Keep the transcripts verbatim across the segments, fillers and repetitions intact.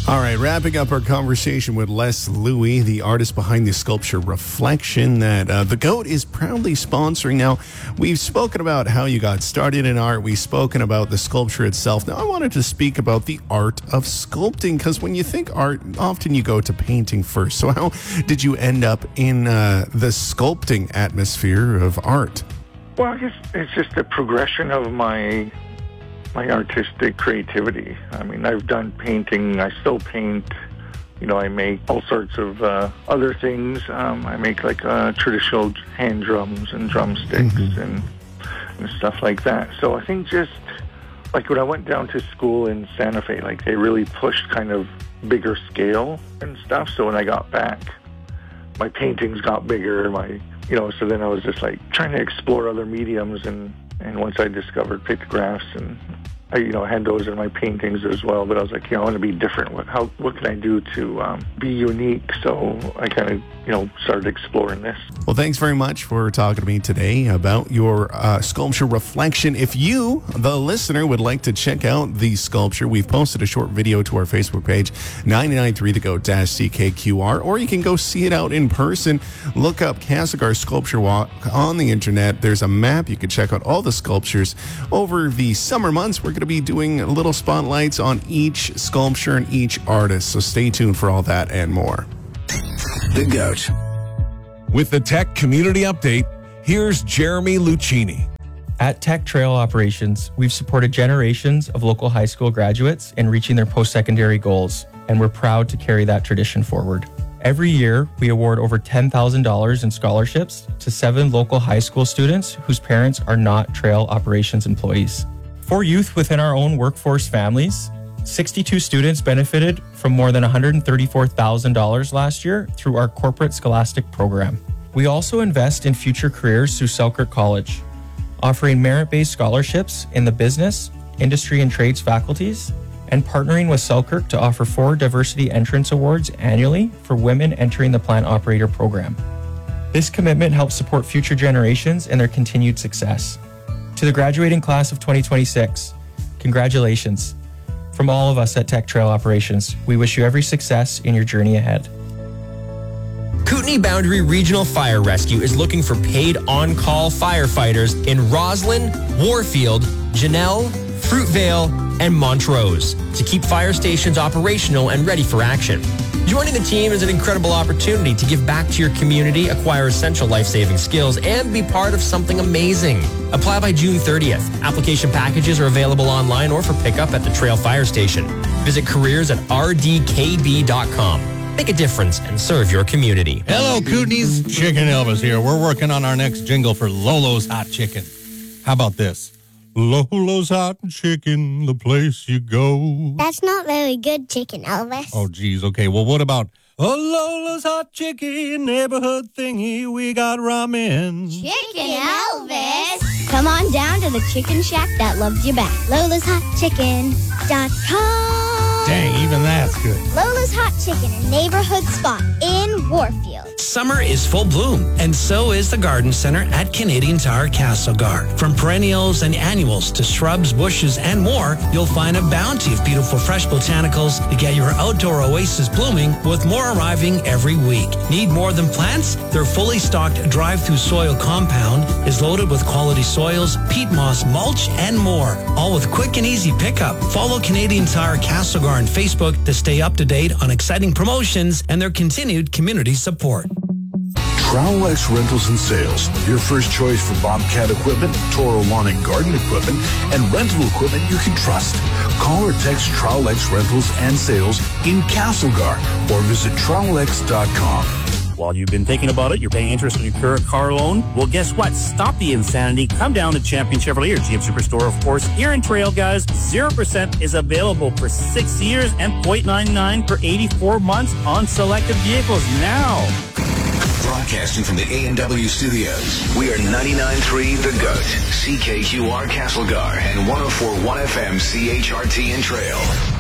All right, wrapping up our conversation with Les Louie, the artist behind the sculpture Reflection that uh, The Goat is proudly sponsoring. Now, we've spoken about how you got started in art. We've spoken about the sculpture itself. Now, I wanted to speak about the art of sculpting, because when you think art, often you go to painting first. So how did you end up in uh, the sculpting atmosphere of art? Well, I guess it's just a progression of my... my artistic creativity. I mean, I've done painting. I still paint. You know, I make all sorts of uh, other things. Um, I make like uh, traditional hand drums and drumsticks mm-hmm. and, and stuff like that. So I think just like when I went down to school in Santa Fe, like they really pushed kind of bigger scale and stuff. So when I got back, my paintings got bigger. My, you know, so then I was just like trying to explore other mediums. And, and once I discovered pictographs and I, you know, I had those in my paintings as well, but I was like, you know, I want to be different. What, how, what can I do to um, be unique? So I kind of, you know, started exploring this. Well, thanks very much for talking to me today about your uh, sculpture Reflection. If you, the listener, would like to check out the sculpture, we've posted a short video to our Facebook page, ninety-nine point three The Goat C K Q R, or you can go see it out in person. Look up Castlegar Sculpture Walk on the internet. There's a map. You can check out all the sculptures. Over the summer months, we're going to be doing little spotlights on each sculpture and each artist. So stay tuned for all that and more. The Goat. With the Tech Community Update, here's Jeremy Lucchini. At Tech Trail Operations, we've supported generations of local high school graduates in reaching their post-secondary goals, and we're proud to carry that tradition forward. Every year, we award over ten thousand dollars in scholarships to seven local high school students whose parents are not Trail Operations employees. For youth within our own workforce families, sixty-two students benefited from more than one hundred thirty-four thousand dollars last year through our corporate scholastic program. We also invest in future careers through Selkirk College, offering merit-based scholarships in the business, industry, and trades faculties, and partnering with Selkirk to offer four diversity entrance awards annually for women entering the plant operator program. This commitment helps support future generations and their continued success. To the graduating class of twenty twenty-six, congratulations. From all of us at Tech Trail Operations, we wish you every success in your journey ahead. Kootenay Boundary Regional Fire Rescue is looking for paid on-call firefighters in Roslyn, Warfield, Janelle, Fruitvale, and Montrose to keep fire stations operational and ready for action. Joining the team is an incredible opportunity to give back to your community, acquire essential life-saving skills, and be part of something amazing. Apply by June thirtieth. Application packages are available online or for pickup at the Trail Fire Station. Visit careers at r d k b dot com. Make a difference and serve your community. Hello, Kootenays. Chicken Elvis here. We're working on our next jingle for Lolo's Hot Chicken. How about this? Lolo's Hot Chicken, the place you go. That's not very good, Chicken Elvis. Oh, geez. Okay, well, what about oh, Lola's Hot Chicken, neighborhood thingy, we got ramen. Chicken Elvis. Come on down to the chicken shack that loves you back. Lola's Hot Chicken dot com. Dang, even that's good. Lola's Hot Chicken, a neighborhood spot in Warfield. Summer is full bloom, and so is the Garden Center at Canadian Tire Castlegar. From perennials and annuals to shrubs, bushes, and more, you'll find a bounty of beautiful fresh botanicals to get your outdoor oasis blooming, with more arriving every week. Need more than plants? Their fully stocked drive-through soil compound is loaded with quality soils, peat moss, mulch, and more, all with quick and easy pickup. Follow Canadian Tire Castlegar on Facebook to stay up to date on exciting promotions and their continued community support. Trowel-X Rentals and Sales, your first choice for Bobcat equipment, Toro lawn and garden equipment, and rental equipment you can trust. Call or text Trowel-X Rentals and Sales in Castlegar or visit trowel x dot com. While you've been thinking about it, you're paying interest on your current car loan? Well, guess what? Stop the insanity. Come down to Champion Chevrolet, your G M Superstore, of course, here in Trail, guys. zero percent is available for six years and zero point nine nine for eighty-four months on selected vehicles now. Broadcasting from the A and W studios, we are ninety-nine point three The Goat, C K Q R Castlegar, and one oh four point one F M C H R T in Trail.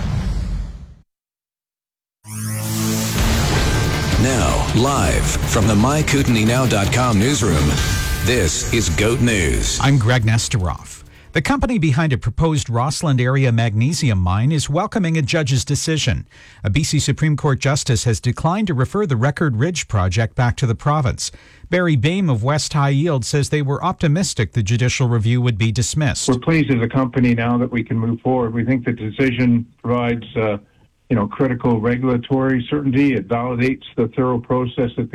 Now, live from the my kootenay now dot com newsroom, this is Goat News. I'm Greg Nesteroff. The company behind a proposed Rossland area magnesium mine is welcoming a judge's decision. A B C Supreme Court justice has declined to refer the Record Ridge project back to the province. Barry Boehm of West High Yield says they were optimistic the judicial review would be dismissed. We're pleased as a company now that we can move forward. We think the decision provides uh, you know, critical regulatory certainty. It validates the thorough process that the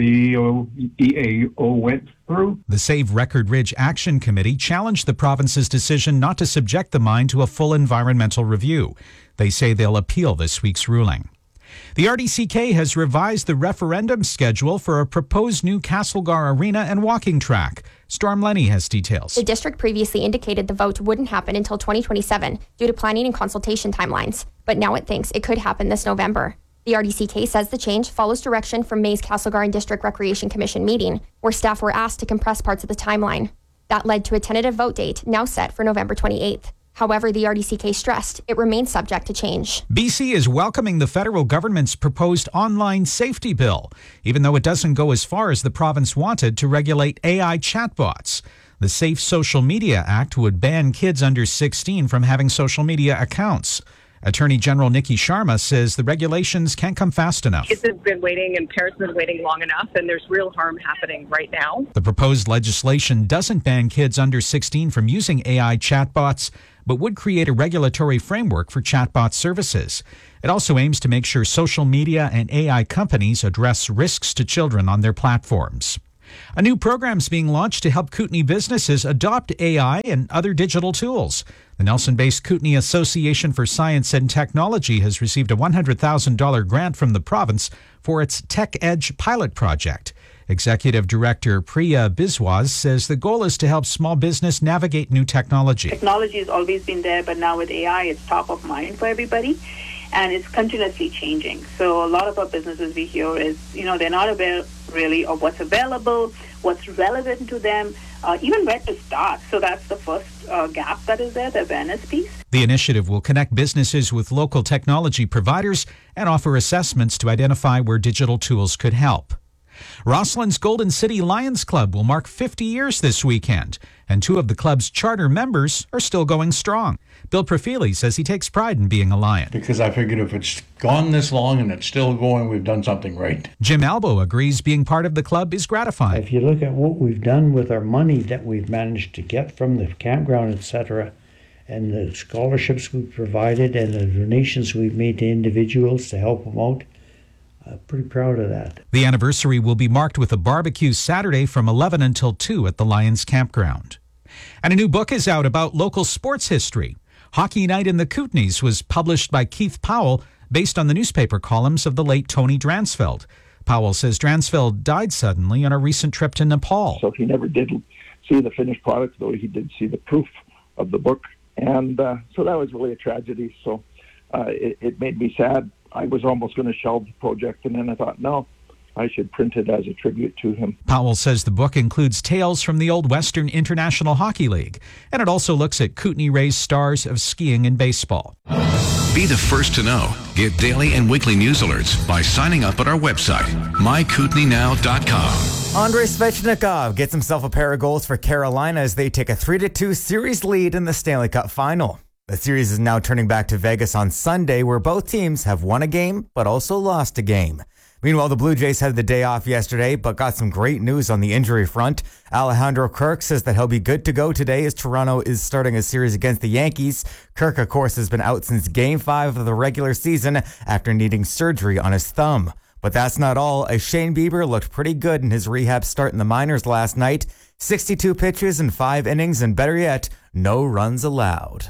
E A O went through. The Save Record Ridge Action Committee challenged the province's decision not to subject the mine to a full environmental review. They say they'll appeal this week's ruling. The R D C K has revised the referendum schedule for a proposed new Castlegar Arena and walking track. Storm Lenny has details. The district previously indicated the vote wouldn't happen until twenty twenty-seven due to planning and consultation timelines, but now it thinks it could happen this November. The R D C K says the change follows direction from May's Castlegar and District Recreation Commission meeting, where staff were asked to compress parts of the timeline. That led to a tentative vote date now set for November twenty-eighth. However, the R D C K stressed it remains subject to change. B C is welcoming the federal government's proposed online safety bill, even though it doesn't go as far as the province wanted to regulate A I chatbots. The Safe Social Media Act would ban kids under sixteen from having social media accounts. Attorney General Nikki Sharma says the regulations can't come fast enough. Kids have been waiting and parents have been waiting long enough, and there's real harm happening right now. The proposed legislation doesn't ban kids under sixteen from using A I chatbots, but would create a regulatory framework for chatbot services. It also aims to make sure social media and A I companies address risks to children on their platforms. A new program is being launched to help Kootenay businesses adopt A I and other digital tools. The Nelson-based Kootenay Association for Science and Technology has received a one hundred thousand dollars grant from the province for its Tech Edge pilot project. Executive Director Priya Biswas says the goal is to help small business navigate new technology. Technology has always been there, but now with A I, it's top of mind for everybody, and it's continuously changing. So a lot of our businesses we hear is, you know, they're not aware really of what's available, what's relevant to them, uh, even where to start. So that's the first uh, gap that is there, the awareness piece. The initiative will connect businesses with local technology providers and offer assessments to identify where digital tools could help. Rossland's Golden City Lions Club will mark fifty years this weekend, and two of the club's charter members are still going strong. Bill Profili says he takes pride in being a Lion. Because I figured if it's gone this long and it's still going, we've done something right. Jim Albo agrees being part of the club is gratifying. If you look at what we've done with our money that we've managed to get from the campground, et cetera, and the scholarships we've provided and the donations we've made to individuals to help them out, I'm pretty proud of that. The anniversary will be marked with a barbecue Saturday from eleven until two at the Lions Campground. And a new book is out about local sports history. Hockey Night in the Kootenays was published by Keith Powell based on the newspaper columns of the late Tony Dransfeld. Powell says Dransfeld died suddenly on a recent trip to Nepal. So he never did see the finished product, though he did see the proof of the book. And uh, so that was really a tragedy. So uh, it, it made me sad. I was almost going to shelve the project, and then I thought, no, I should print it as a tribute to him. Powell says the book includes tales from the old Western International Hockey League, and it also looks at Kootenay-raised stars of skiing and baseball. Be the first to know. Get daily and weekly news alerts by signing up at our website, my kootenay now dot com. Andrei Svechnikov gets himself a pair of goals for Carolina as they take a three to two series lead in the Stanley Cup Final. The series is now turning back to Vegas on Sunday, where both teams have won a game but also lost a game. Meanwhile, the Blue Jays had the day off yesterday, but got some great news on the injury front. Alejandro Kirk says that he'll be good to go today as Toronto is starting a series against the Yankees. Kirk, of course, has been out since Game five of the regular season after needing surgery on his thumb. But that's not all, as Shane Bieber looked pretty good in his rehab start in the minors last night. sixty-two pitches in five innings, and better yet, no runs allowed.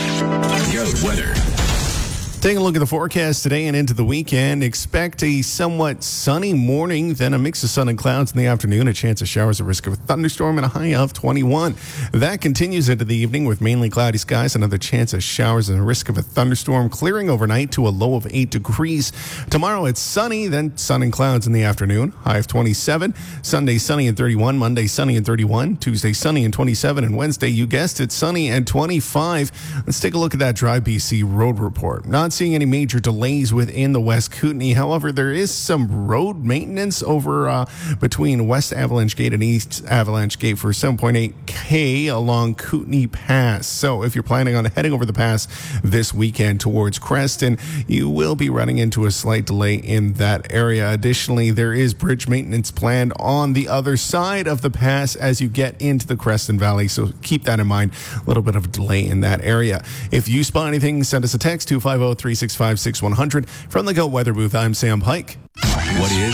Good weather. Taking a look at the forecast today and into the weekend, expect a somewhat sunny morning, then a mix of sun and clouds in the afternoon, a chance of showers, a risk of a thunderstorm, and a high of twenty-one. That continues into the evening with mainly cloudy skies, another chance of showers and a risk of a thunderstorm, clearing overnight to a low of eight degrees. Tomorrow it's sunny, then sun and clouds in the afternoon, high of twenty-seven. Sunday sunny and thirty-one, Monday sunny and thirty-one, Tuesday sunny and twenty-seven, and Wednesday, you guessed it, sunny and twenty-five. Let's take a look at that Dry B C road report. Not not seeing any major delays within the West Kootenay. However, there is some road maintenance over uh, between West Avalanche Gate and East Avalanche Gate for seven point eight K along Kootenay Pass. So if you're planning on heading over the pass this weekend towards Creston, you will be running into a slight delay in that area. Additionally, there is bridge maintenance planned on the other side of the pass as you get into the Creston Valley. So keep that in mind. A little bit of a delay in that area. If you spot anything, send us a text two five zero, three six five, six one zero zero. From the Go Weather Booth, I'm Sam Pike. What is